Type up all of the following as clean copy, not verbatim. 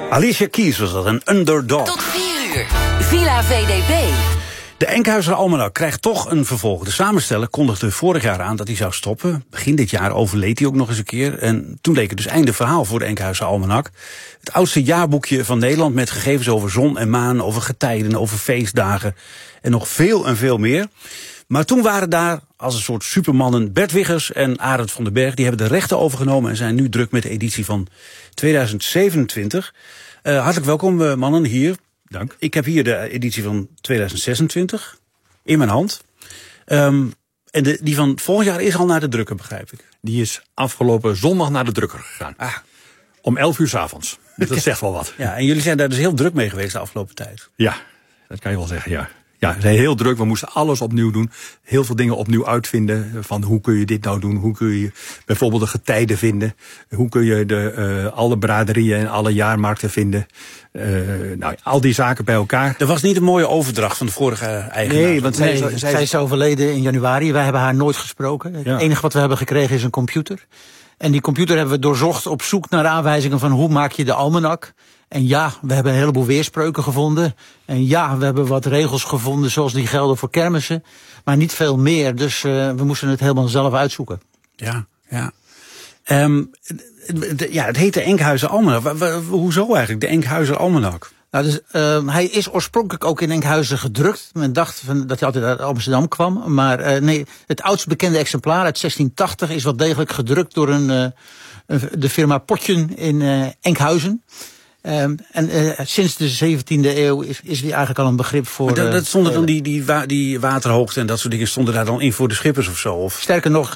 Alicia Keys was dat, een underdog. Tot 4 uur, Villa VDP. De Enkhuizer Almanak krijgt toch een vervolg. De samensteller kondigde vorig jaar aan dat hij zou stoppen. Begin dit jaar overleed hij ook nog eens een keer. En toen leek het dus einde verhaal voor de Enkhuizer Almanak. Het oudste jaarboekje van Nederland met gegevens over zon en maan, over getijden, over feestdagen en nog veel en veel meer. Maar toen waren daar als een soort supermannen Bert Wiggers en Arend van den Berg. Die hebben de rechten overgenomen en zijn nu druk met de editie van 2027. Hartelijk welkom mannen hier. Dank. Ik heb hier de editie van 2026 in mijn hand. En die van volgend jaar is al naar de drukker, begrijp ik. Die is afgelopen zondag naar de drukker gegaan. Om 11 uur 's avonds. Dus dat zegt wel wat. Ja, en jullie zijn daar dus heel druk mee geweest de afgelopen tijd. Ja, dat kan je wel zeggen, ja. Ja, we zijn heel druk. We moesten alles opnieuw doen. Heel veel dingen opnieuw uitvinden. Van hoe kun je dit nou doen? Hoe kun je bijvoorbeeld de getijden vinden? Hoe kun je alle braderieën en alle jaarmarkten vinden? Al die zaken bij elkaar. Er was niet een mooie overdracht van de vorige eigenaar. Nee, want zij is overleden in januari. Wij hebben haar nooit gesproken. Het enige wat we hebben gekregen is een computer. En die computer hebben we doorzocht op zoek naar aanwijzingen van hoe maak je de almanak. En ja, we hebben een heleboel weerspreuken gevonden. En ja, we hebben wat regels gevonden zoals die gelden voor kermissen. Maar niet veel meer, dus we moesten het helemaal zelf uitzoeken. Ja. Het heet de Enkhuizer Almanak. Hoezo eigenlijk, de Enkhuizer Almanak? Nou, dus, hij is oorspronkelijk ook in Enkhuizen gedrukt. Men dacht dat hij altijd uit Amsterdam kwam. Maar nee, het oudst bekende exemplaar uit 1680 is wel degelijk gedrukt door de firma Potjen in Enkhuizen. Sinds de 17e eeuw is die eigenlijk al een begrip voor. Maar dat stonden dan die waterhoogte en dat soort dingen stonden daar dan in voor de schippers of zo? Of? Sterker nog,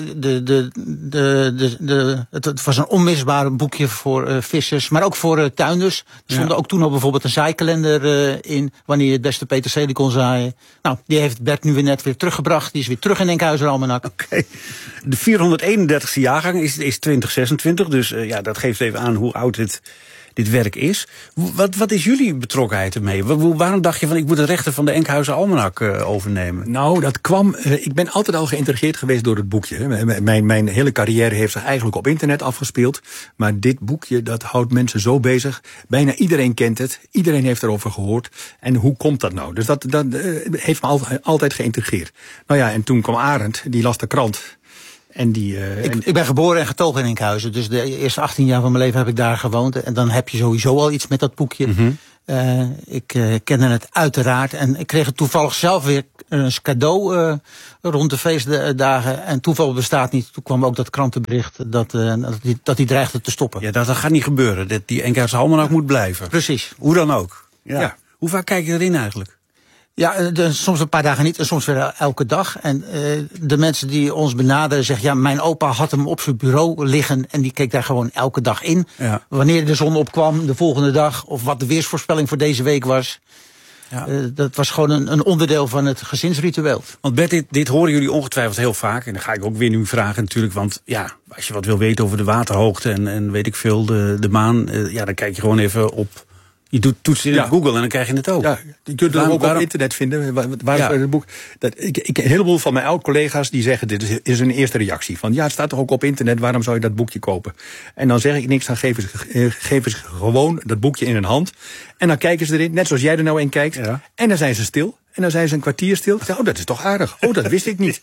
het was een onmisbaar boekje voor vissers, maar ook voor tuinders. Er stond ook toen al bijvoorbeeld een zaaikalender in, wanneer je het beste peterselie kon zaaien. Nou, die heeft Bert nu weer teruggebracht. Die is weer terug in Enkhuizer Almanak. Oké. De 431ste jaargang is 2026, dus dat geeft even aan hoe oud dit werk is. Wat is jullie betrokkenheid ermee? Waarom dacht je van ik moet de rechten van de Enkhuizer Almanak overnemen? Nou, dat kwam. Ik ben altijd al geïnteresseerd geweest door het boekje. Mijn hele carrière heeft zich eigenlijk op internet afgespeeld. Maar dit boekje, dat houdt mensen zo bezig. Bijna iedereen kent het. Iedereen heeft erover gehoord. En hoe komt dat nou? Dus dat heeft me altijd geïntegreerd. Nou ja, en toen kwam Arend, die las de krant. En ik ben geboren en getogen in Enkhuizen. Dus de eerste 18 jaar van mijn leven heb ik daar gewoond. En dan heb je sowieso al iets met dat boekje. Mm-hmm. Ik kende het uiteraard. En ik kreeg het toevallig zelf weer een cadeau rond de feestdagen. En toeval bestaat niet. Toen kwam ook dat krantenbericht dat die dreigde te stoppen. Ja, dat gaat niet gebeuren. Die Enkhuizer Almanak moet blijven. Precies. Hoe dan ook. Ja. Hoe vaak kijk je erin eigenlijk? Ja, soms een paar dagen niet en soms weer elke dag. En de mensen die ons benaderen zeggen, ja, mijn opa had hem op zijn bureau liggen en die keek daar gewoon elke dag in. Ja. Wanneer de zon opkwam, de volgende dag, of wat de weersvoorspelling voor deze week was. Ja. Dat was gewoon een onderdeel van het gezinsritueel. Want Bert, dit horen jullie ongetwijfeld heel vaak. En dan ga ik ook weer nu vragen natuurlijk. Want ja, als je wat wil weten over de waterhoogte en weet ik veel, de maan. Dan kijk je gewoon even op. Je toetst in Google en dan krijg je het ook. Ja, je kunt het ook op internet vinden. Het boek. Een heleboel van mijn oud-collega's die zeggen, dit is een eerste reactie. Van ja, het staat toch ook op internet, waarom zou je dat boekje kopen? En dan zeg ik niks, dan geven ze gewoon dat boekje in hun hand. En dan kijken ze erin, net zoals jij er nou in kijkt. Ja. En dan zijn ze stil. En dan zijn ze een kwartier stil. Oh, dat is toch aardig. Oh, dat wist ik niet.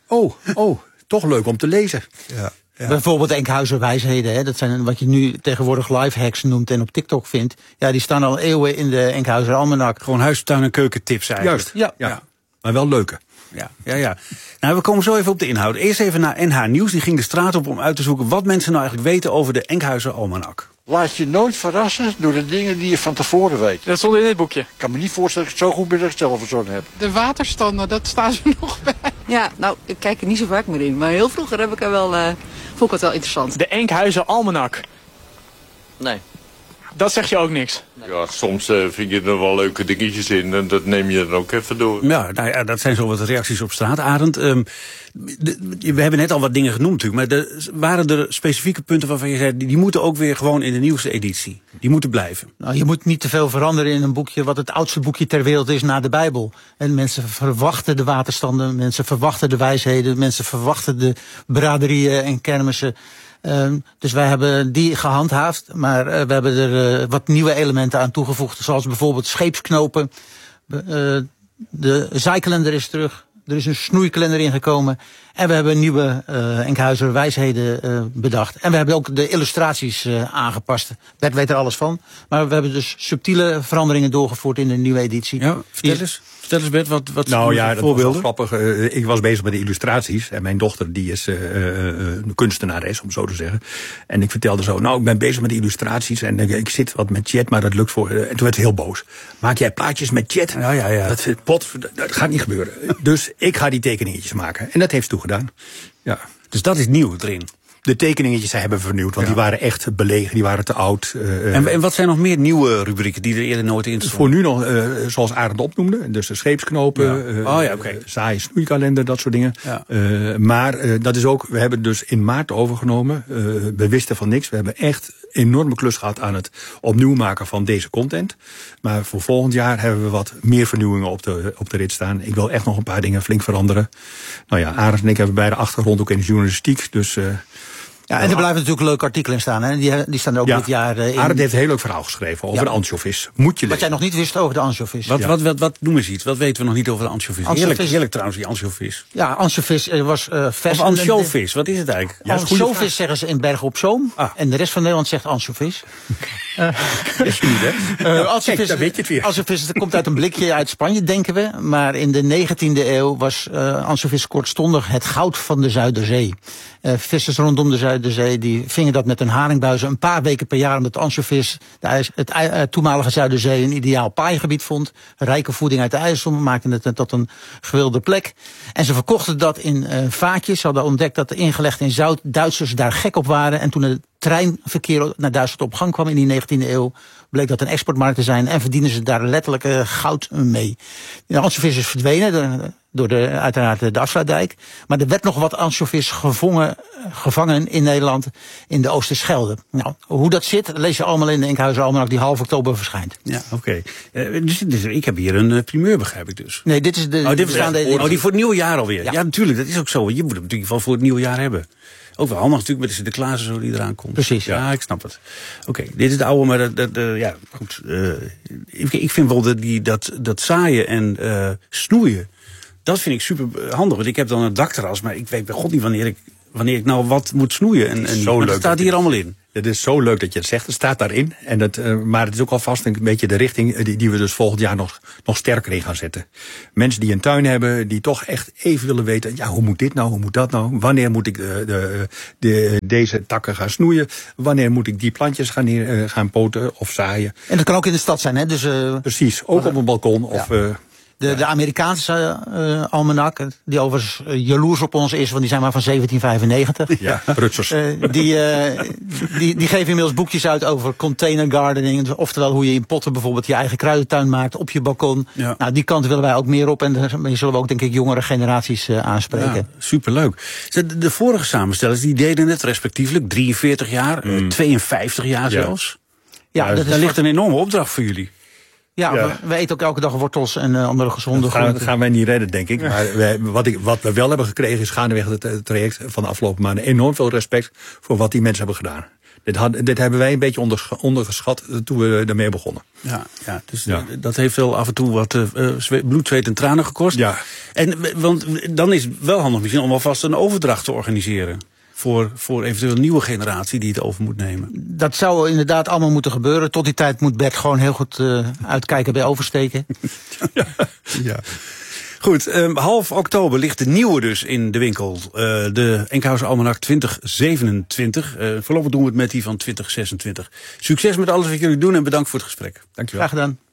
Oh, toch leuk om te lezen. Ja. Ja. Bijvoorbeeld Enkhuizer wijsheden, hè? Dat zijn wat je nu tegenwoordig lifehacks noemt en op TikTok vindt. Ja, die staan al eeuwen in de Enkhuizer Almanak. Gewoon huistuin- en keukentips eigenlijk. Juist, ja. Maar wel leuke. Ja. Nou, we komen zo even op de inhoud. Eerst even naar NH Nieuws. Die ging de straat op om uit te zoeken wat mensen nou eigenlijk weten over de Enkhuizer Almanak. Laat je nooit verrassen door de dingen die je van tevoren weet. Dat stond in dit boekje. Ik kan me niet voorstellen dat ik het zo goed ben dat ik het zelf verzonnen heb. De waterstanden, dat staan ze nog bij. Ja, nou, ik kijk er niet zo vaak meer in. Maar heel vroeger heb ik er wel, vond ik het wel interessant. De Enkhuizer Almanak. Nee. Dat zeg je ook niks? Ja, soms vind je er wel leuke dingetjes in en dat neem je dan ook even door. Ja, nou ja, dat zijn zo wat reacties op straat. Arend, we hebben net al wat dingen genoemd natuurlijk, maar waren er specifieke punten waarvan je zei, die moeten ook weer gewoon in de nieuwste editie. Die moeten blijven. Nou, je moet niet te veel veranderen in een boekje wat het oudste boekje ter wereld is na de Bijbel. En mensen verwachten de waterstanden, mensen verwachten de wijsheden, mensen verwachten de braderieën en kermissen. Dus wij hebben die gehandhaafd, maar we hebben er wat nieuwe elementen aan toegevoegd. Zoals bijvoorbeeld scheepsknopen. De zaaikalender is terug. Er is een snoeikalender ingekomen. En we hebben nieuwe Enkhuizer wijsheden bedacht. En we hebben ook de illustraties aangepast. Bert weet er alles van. Maar we hebben dus subtiele veranderingen doorgevoerd in de nieuwe editie. Ja, vertel eens Bert, wat nou ja, dat voorbeelden? was wel grappig. Ik was bezig met de illustraties. En mijn dochter die is een kunstenares, om zo te zeggen. En ik vertelde zo, nou ik ben bezig met de illustraties. En ik zit wat met chat, maar dat lukt voor... En toen werd ze heel boos. Maak jij plaatjes met chat? Ja. Dat gaat niet gebeuren. Dus ik ga die tekeningetjes maken. En dat heeft ze toen gedaan. Ja. Dus dat is nieuw erin. De tekeningetjes hebben we vernieuwd, want die waren echt belegen, die waren te oud. En wat zijn nog meer nieuwe rubrieken die er eerder nooit in stonden? Voor nu nog, zoals Arend opnoemde, dus de scheepsknopen, saai snoeikalender, dat soort dingen. Ja. Maar dat is ook, we hebben dus in maart overgenomen, we wisten van niks. We hebben echt enorme klus gehad aan het opnieuw maken van deze content. Maar voor volgend jaar hebben we wat meer vernieuwingen op de rit staan. Ik wil echt nog een paar dingen flink veranderen. Nou ja, Arend en ik hebben beide achtergrond ook in de journalistiek, dus... Ja, en er blijven natuurlijk leuke artikelen in staan. Hè? Die staan er ook dit jaar in. Arend heeft een heel leuk verhaal geschreven over de ansjovis. Moet je lezen. Wat jij nog niet wist over de ansjovis. Wat noem eens iets? Wat weten we nog niet over de ansjovis? Heerlijk trouwens, die ansjovis. Ja, ansjovis was vers. Of ansjovis, wat is het eigenlijk? Ja, ansjovis zeggen ze in Bergen op Zoom. En de rest van Nederland zegt ansjovis. Is goed, hè? Ansjovis, daar weet je het weer. Ansjovis komt uit een blikje uit Spanje, denken we. Maar in de 19e eeuw was ansjovis kortstondig het goud van de Zuiderzee. Vissers rondom de Zuiderzee die vingen dat met een haringbuizen een paar weken per jaar, omdat de ansjovis het toenmalige Zuiderzee een ideaal paaigebied vond. Rijke voeding uit de IJssel maakte het tot een gewilde plek. En ze verkochten dat in vaatjes. Ze hadden ontdekt dat de ingelegd in zout Duitsers daar gek op waren. En toen het treinverkeer naar Duitsland op gang kwam in die 19e eeuw, bleek dat een exportmarkt te zijn en verdienen ze daar letterlijk goud mee. De ansjovis is verdwenen door uiteraard de Afsluitdijk. Maar er werd nog wat ansjovis gevangen in Nederland in de Oosterschelde. Nou, hoe dat zit, lees je allemaal in de Enkhuizer Almanak die half oktober verschijnt. Ja, oké. Dus ik heb hier een primeur, begrijp ik dus. Nee, dit is de die voor het nieuwe jaar alweer. Ja. Ja, natuurlijk, dat is ook zo. Je moet hem natuurlijk wel voor het nieuwe jaar hebben. Ook wel handig natuurlijk met de Sinterklaas en zo die eraan komt. Precies. Ja, ik snap het. Oké, dit is de oude, maar ja, goed. Ik vind wel dat zaaien en snoeien, dat vind ik super handig. Want ik heb dan een dakterras, maar ik weet bij god niet wanneer ik nou wat moet snoeien. En zo leuk. Dat staat hier allemaal in. Het is zo leuk dat je het zegt. Het staat daarin. Maar het is ook alvast een beetje de richting die we dus volgend jaar nog sterker in gaan zetten. Mensen die een tuin hebben, die toch echt even willen weten, ja, hoe moet dit nou, hoe moet dat nou? Wanneer moet ik deze takken gaan snoeien? Wanneer moet ik die plantjes gaan poten of zaaien? En dat kan ook in de stad zijn, hè? Dus, precies, ook op een balkon of... De Amerikaanse almanak, die overigens jaloers op ons is, want die zijn maar van 1795. Ja, prutsers. Die geven inmiddels boekjes uit over container gardening. Oftewel hoe je in potten bijvoorbeeld je eigen kruidentuin maakt op je balkon. Ja. Nou, die kant willen wij ook meer op en daar zullen we ook denk ik jongere generaties aanspreken. Ja, superleuk. De vorige samenstellers die deden het respectievelijk 43 jaar, 52 jaar zelfs. Ja, daar ligt een enorme opdracht voor jullie. Ja, we eten ook elke dag wortels en andere gezonde groenten. Dat gaan wij niet redden, denk ik. Maar wat we wel hebben gekregen is gaandeweg het traject van de afgelopen maanden enorm veel respect voor wat die mensen hebben gedaan. Dit hebben wij een beetje ondergeschat toen we daarmee begonnen. Ja, dus dat heeft wel af en toe wat bloed, zweet en tranen gekost. Ja. Want dan is het wel handig misschien om alvast een overdracht te organiseren. Voor eventueel een nieuwe generatie die het over moet nemen. Dat zou inderdaad allemaal moeten gebeuren. Tot die tijd moet Bert gewoon heel goed uitkijken bij oversteken. Ja. Goed, half oktober ligt de nieuwe dus in de winkel. De Enkhuizer Almanak 2027. Voorlopig doen we het met die van 2026. Succes met alles wat jullie doen en bedankt voor het gesprek. Dankjewel. Graag gedaan.